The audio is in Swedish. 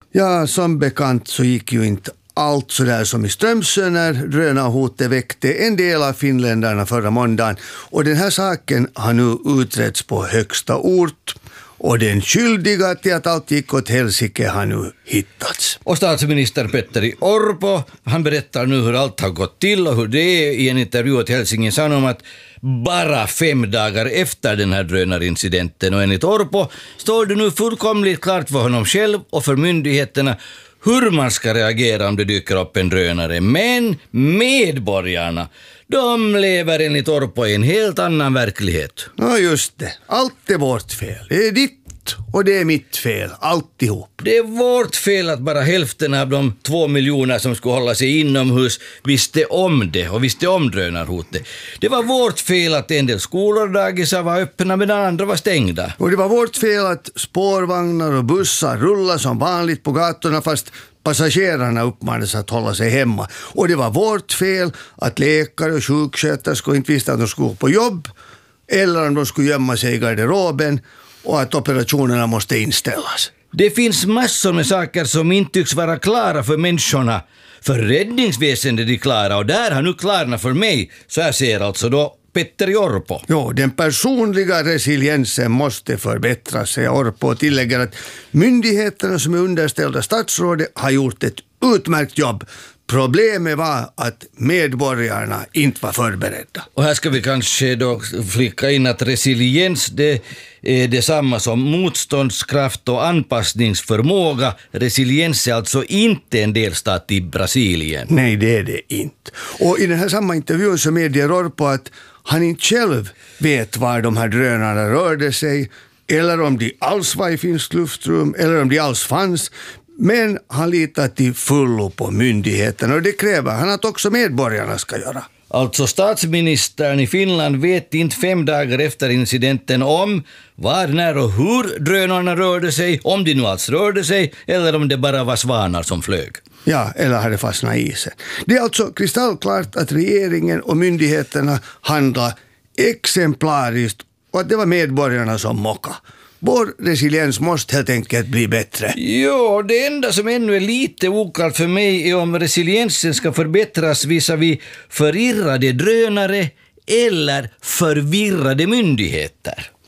Ja, som bekant så gick ju inte allt så där som i Strömsö när drönarhotet väckte en del av finländarna förra måndagen. Och den här saken har nu utretts på högsta ort. Och den skyldiga till att allt gick åt helsike har nu hittats. Och statsminister Petteri Orpo, han berättar nu hur allt har gått till och hur det är i en intervju åt Helsingin Sanomat bara 5 dagar efter den här drönarincidenten. Och enligt Orpo står det nu fullkomligt klart för honom själv och för myndigheterna hur man ska reagera om det dyker upp en drönare. Men medborgarna, de lever enligt Orpo i en helt annan verklighet. Ja, just det. Allt är vårt fel. Det är ditt och det är mitt fel. Alltihop. Det är vårt fel att bara hälften av de 2 miljoner som skulle hålla sig inomhus visste om det och visste om drönarhotet. Det var vårt fel att en del skolor och dagisar var öppna medan andra var stängda. Och det var vårt fel att spårvagnar och bussar rullar som vanligt på gatorna fast passagerarna uppmanades att hålla sig hemma. Och det var vårt fel att läkare och sjuksköterskor inte visste att de skulle gå på jobb eller om de skulle gömma sig i garderoben och att operationerna måste inställas. Det finns massor med saker som inte tycks vara klara för människorna. För räddningsväsendet är klara och där har nu klarna för mig. Så jag ser alltså då Petteri Orpo. Jo, den personliga resiliensen måste förbättras, säger Orpo och tillägger att myndigheterna som är underställda statsrådet har gjort ett utmärkt jobb. Problemet var att medborgarna inte var förberedda. Och här ska vi kanske då flika in att resiliens det är detsamma som motståndskraft och anpassningsförmåga. Resiliens är alltså inte en delstat i Brasilien. Nej, det är det inte. Och i den här samma intervjun så medger Orpo att han inte själv vet var de här drönarna rörde sig eller om de alls var i finskt luftrum eller om de alls fanns. Men han litar till fullo på myndigheten och det kräver han att också medborgarna ska göra. Alltså statsministern i Finland vet inte 5 dagar efter incidenten om var, när och hur drönarna rörde sig, om de nu alls rörde sig eller om det bara var svanar som flög. Ja, eller hade fastnat i isen. Det är alltså kristallklart att regeringen och myndigheterna handlar exemplariskt och att det var medborgarna som mockade. Vår resiliens måste helt enkelt bli bättre. Jo, det enda som ännu är lite oklart för mig är om resiliensen ska förbättras visavi förirrade drönare eller förvirrade myndigheter.